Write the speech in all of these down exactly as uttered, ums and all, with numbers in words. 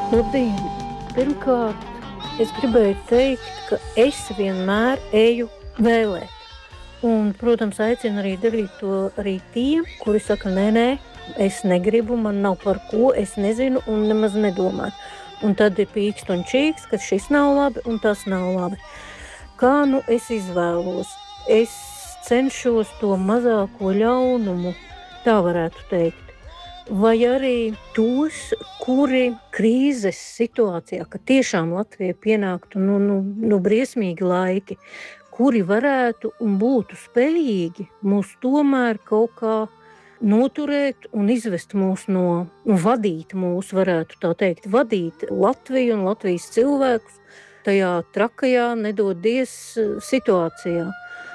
Labdien! Pirmkārt, es gribēju teikt, ka es vienmēr eju vēlēt. Un, protams, aicinu arī darīt to arī tiem, kuri saka, nē, nē, es negribu, man nav par ko, es nezinu un nemaz nedomāju. Un tad ir pīkst un čīks, ka šis nav labi un tas nav labi. Kā nu es izvēlos? Es cenšos to mazāko ļaunumu, tā varētu teikt. Vai arī tos, kuri krīzes situācijā, ka tiešām Latvijai pienāktu nu, nu, nu briesmīgi laiki, kuri varētu un būtu spējīgi mūs tomēr kaut kā noturēt un izvest mūs no, un vadīt mūs, varētu tā teikt, vadīt Latviju un Latvijas cilvēkus tajā trakajā, nedodies situācijā.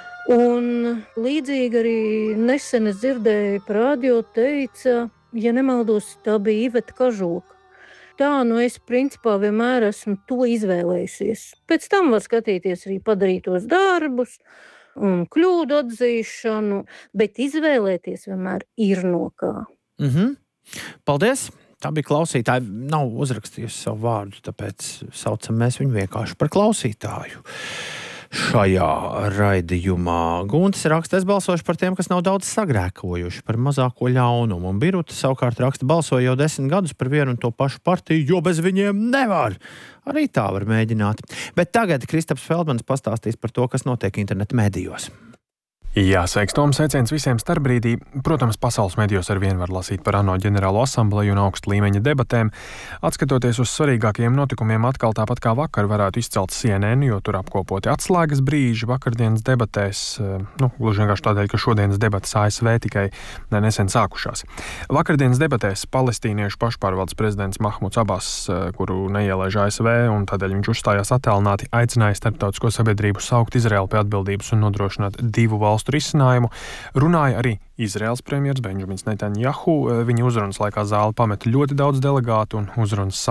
Un līdzīgi arī nesen es dzirdēju par radio teica, ja nemaldos, tā bija Iveta Kažoka. Tā, nu es principā vienmēr esmu to izvēlējusies. Pēc tam var skatīties arī padarītos darbus un kļūdu atzīšanu, bet izvēlēties vienmēr ir no kā. Mhm. Paldies! Tā bija klausītāja. Nav uzrakstījusi savu vārdu, tāpēc saucam mēs viņu vienkārši par klausītāju. Šajā raidījumā Guntis raksta, es balsošu par tiem, kas nav daudz sagrēkojuši, par mazāko ļaunumu. Un Biruta savukārt raksta, balsoja jau desmit gadus par vienu un to pašu partiju, jo bez viņiem nevar. Arī tā var mēģināt. Bet tagad Kristaps Feldmans pastāstīs par to, kas notiek internetu medijos. Jā, sveiks, Toms, sveiciens visiem starpbrīdī. Protams, pasaules medijos ar vienu var lasīt par ANO ģenerālo asambleju un augstu līmeņa debatēm. Atskatoties uz svarīgākajiem notikumiem, atkal tāpat kā vakar varētu izcelt C N N, jo tur apkopoti atslēgas brīži vakardienas debatēs, nu, gluži vienkārši tādēļ, ka šodienas debatas A S V tikai nesen sākušās. Vakardienas debatēs palestīniešu pašpārvaldes prezidents Mahmuds Abas, kuru neielaiž A S V, un tādēļ viņš uzstājās attālināti, aicināja starptautisko sabiedrību saukt Izraelu pie atbildības un nodrošināt divu valstu risinājumu, runāja arī Izraels premjers Benjamins Netanjahu. Viņa uzrunas laikā zāli pameta ļoti daudz delegātu un uzrunas